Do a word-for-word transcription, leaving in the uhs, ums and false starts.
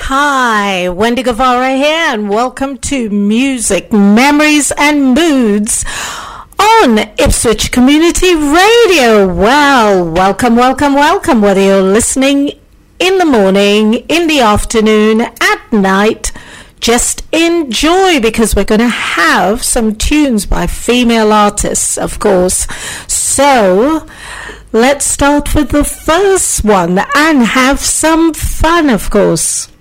Hi, Wendy Guevara here, and welcome to Music, Memories and Moods on Ipswich Community Radio. Well, welcome, welcome, welcome, whether you're listening in the morning, in the afternoon, at night. Just enjoy, because we're going to have some tunes by female artists, of course. So let's start with the first one and have some fun, of course.